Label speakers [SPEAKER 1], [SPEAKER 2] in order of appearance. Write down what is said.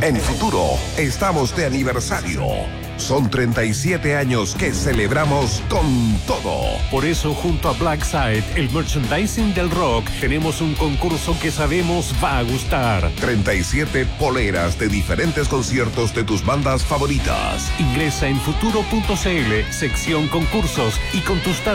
[SPEAKER 1] En Futuro estamos de aniversario. Son 37 años que celebramos con todo.
[SPEAKER 2] Por eso, junto a Blackside, el merchandising del rock, tenemos un concurso que sabemos va a gustar.
[SPEAKER 1] 37 poleras de diferentes conciertos de tus bandas favoritas.
[SPEAKER 2] Ingresa en futuro.cl, sección concursos, y con tus